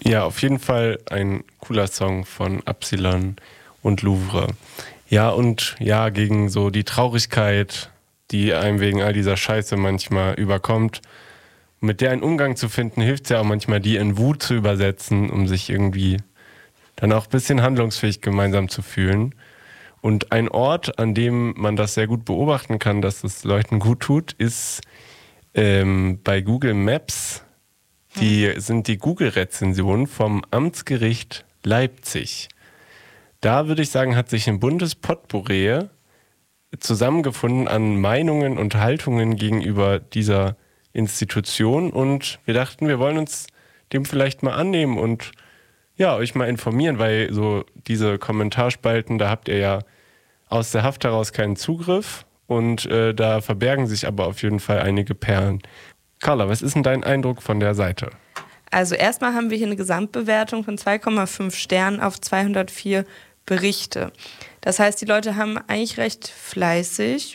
Ja, auf jeden Fall ein cooler Song von Absilon und Louvre. Ja, und ja, gegen so die Traurigkeit, die einem wegen all dieser Scheiße manchmal überkommt, mit der einen Umgang zu finden, hilft es ja auch manchmal, die in Wut zu übersetzen, um sich irgendwie dann auch ein bisschen handlungsfähig gemeinsam zu fühlen. Und ein Ort, an dem man das sehr gut beobachten kann, dass es Leuten gut tut, ist bei Google Maps. Sind die Google-Rezensionen vom Amtsgericht Leipzig. Da würde ich sagen, hat sich ein buntes Potpourri zusammengefunden an Meinungen und Haltungen gegenüber dieser Institution. Und wir dachten, wir wollen uns dem vielleicht mal annehmen und ja, euch mal informieren, weil so diese Kommentarspalten, da habt ihr ja aus der Haft heraus keinen Zugriff und da verbergen sich aber auf jeden Fall einige Perlen. Carla, was ist denn dein Eindruck von der Seite? Also erstmal haben wir hier eine Gesamtbewertung von 2,5 Sternen auf 204 Berichte. Das heißt, die Leute haben eigentlich recht fleißig,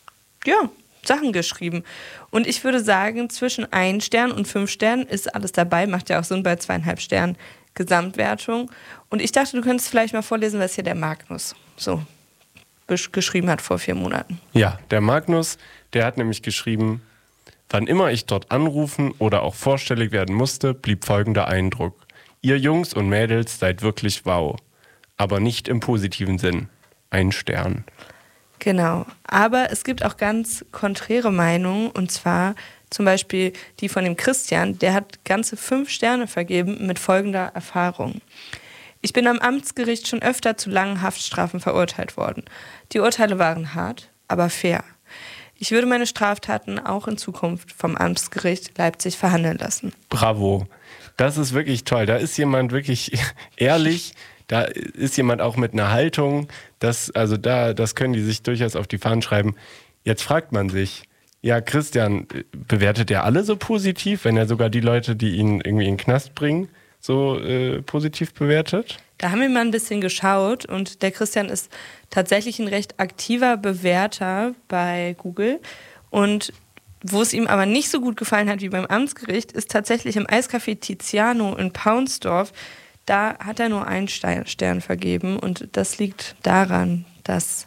Sachen geschrieben. Und ich würde sagen, zwischen 1 Stern und 5 Sternen ist alles dabei. Macht ja auch Sinn bei 2,5 Sternen Gesamtwertung. Und ich dachte, du könntest vielleicht mal vorlesen, was hier der Magnus so geschrieben hat vor 4 Monaten. Ja, der Magnus, der hat nämlich geschrieben: Wann immer ich dort anrufen oder auch vorstellig werden musste, blieb folgender Eindruck. Ihr Jungs und Mädels seid wirklich wow. Aber nicht im positiven Sinn. 1 Stern. Genau. Aber es gibt auch ganz konträre Meinungen. Und zwar zum Beispiel die von dem Christian. Der hat ganze 5 Sterne vergeben mit folgender Erfahrung. Ich bin am Amtsgericht schon öfter zu langen Haftstrafen verurteilt worden. Die Urteile waren hart, aber fair. Ich würde meine Straftaten auch in Zukunft vom Amtsgericht Leipzig verhandeln lassen. Bravo. Das ist wirklich toll. Da ist jemand wirklich ehrlich. Da ist jemand auch mit einer Haltung. Das können die sich durchaus auf die Fahnen schreiben. Jetzt fragt man sich, ja, Christian, bewertet er alle so positiv, wenn er sogar die Leute, die ihn irgendwie in den Knast bringen, so positiv bewertet? Da haben wir mal ein bisschen geschaut und der Christian ist tatsächlich ein recht aktiver Bewerter bei Google. Und wo es ihm aber nicht so gut gefallen hat wie beim Amtsgericht, ist tatsächlich im Eiscafé Tiziano in Paunsdorf. Da hat er nur 1 Stern vergeben und das liegt daran, dass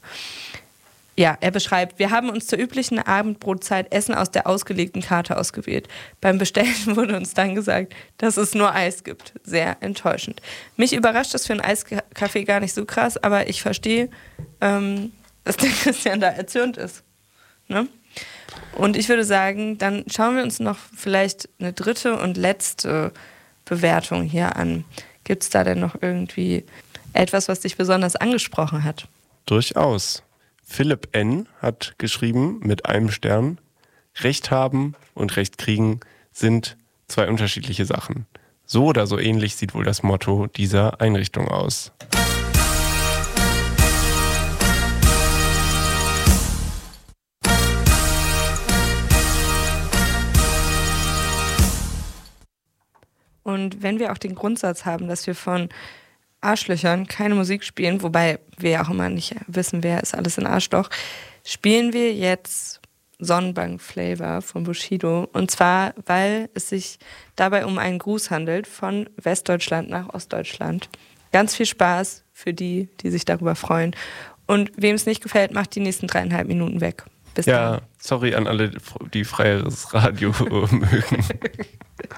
er beschreibt, wir haben uns zur üblichen Abendbrotzeit Essen aus der ausgelegten Karte ausgewählt. Beim Bestellen wurde uns dann gesagt, dass es nur Eis gibt. Sehr enttäuschend. Mich überrascht das für ein Eiscafé gar nicht so krass, aber ich verstehe, dass der Christian da erzürnt ist. Ne? Und ich würde sagen, dann schauen wir uns noch vielleicht eine dritte und letzte Bewertung hier an. Gibt es da denn noch irgendwie etwas, was dich besonders angesprochen hat? Durchaus. Philipp N. hat geschrieben mit 1 Stern: Recht haben und Recht kriegen sind 2 unterschiedliche Sachen. So oder so ähnlich sieht wohl das Motto dieser Einrichtung aus. Und wenn wir auch den Grundsatz haben, dass wir von Arschlöchern keine Musik spielen, wobei wir ja auch immer nicht wissen, wer ist alles ein Arschloch, spielen wir jetzt Sonnenbank Flavor von Bushido. Und zwar, weil es sich dabei um einen Gruß handelt von Westdeutschland nach Ostdeutschland. Ganz viel Spaß für die, die sich darüber freuen. Und wem es nicht gefällt, macht die nächsten 3,5 Minuten weg. Bis dann. Ja, sorry an alle, die freieres Radio mögen.